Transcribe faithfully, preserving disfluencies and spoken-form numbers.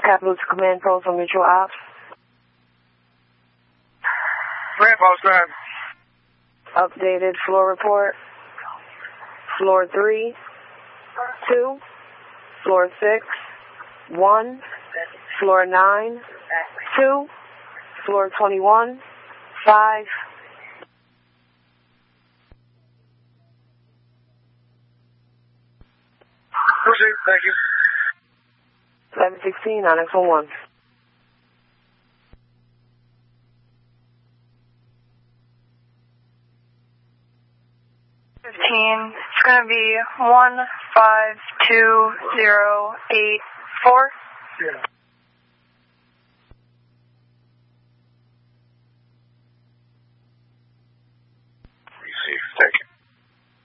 Capital to Command Post on Mutual Ops. Command Post, go ahead. Updated floor report. Floor three, two, floor six, one, floor nine, two, floor twenty-one, five. Proceed, thank you. seven sixteen on X one one. fifteen, it's going to be one five two zero eight four. Yeah.